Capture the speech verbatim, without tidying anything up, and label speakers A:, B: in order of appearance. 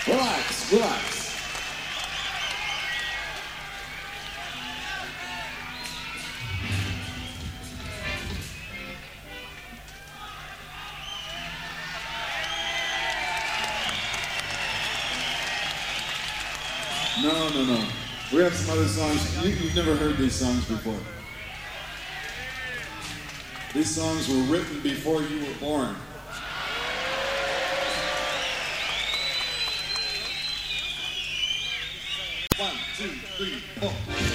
A: Relax, relax. No, no, no. We have some other songs. You, you've never heard these songs before. These songs were written before you were born. One, two, three, four.